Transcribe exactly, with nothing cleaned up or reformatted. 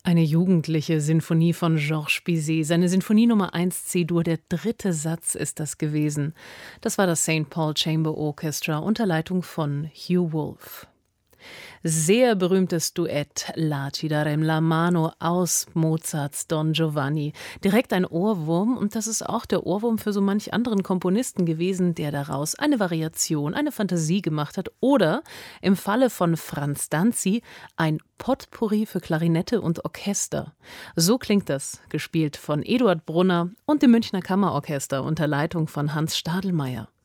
Eine jugendliche Sinfonie von Georges Bizet. Seine Sinfonie Nummer eins C-Dur, der dritte Satz ist das gewesen. Das war das Saint Paul Chamber Orchestra unter Leitung von Hugh Wolf. Sehr berühmtes Duett La ci darem la mano aus Mozarts Don Giovanni. Direkt ein Ohrwurm, und das ist auch der Ohrwurm für so manch anderen Komponisten gewesen, der daraus eine Variation, eine Fantasie gemacht hat oder im Falle von Franz Danzi ein Potpourri für Klarinette und Orchester. So klingt das, gespielt von Eduard Brunner und dem Münchner Kammerorchester unter Leitung von Hans Stadelmeier.